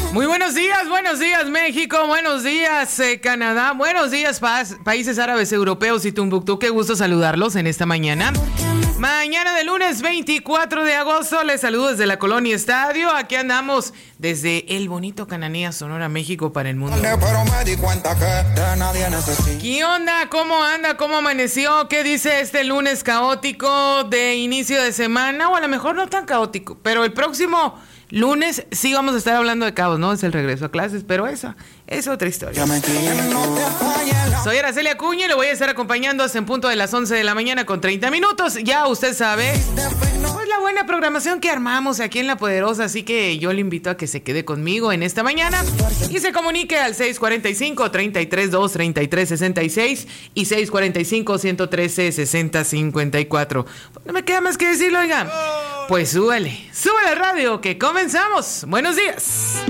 Muy buenos días México, buenos días Canadá, buenos días países árabes europeos y Tumbuctú. Qué gusto saludarlos en esta mañana. Mañana de lunes 24 de agosto, les saludo desde la Colonia Estadio. Aquí andamos desde el bonito Cananea, Sonora, México para el mundo. ¿Qué onda? ¿Cómo anda? ¿Cómo amaneció? ¿Qué dice este lunes caótico de inicio de semana? O a lo mejor no tan caótico, pero el próximo lunes sí vamos a estar hablando de caos, ¿no? Es el regreso a clases, pero esa es otra historia. Soy Araceli Acuña y lo voy a estar acompañando hasta en punto de las 11 de la mañana con 30 minutos. Ya usted sabe, pues la buena programación que armamos aquí en La Poderosa, así que yo le invito a que se quede conmigo en esta mañana y se comunique al 645-332-3366 y 645-113-6054. No me queda más que decirlo, oigan. Pues súbele radio, que comenzamos. Buenos días.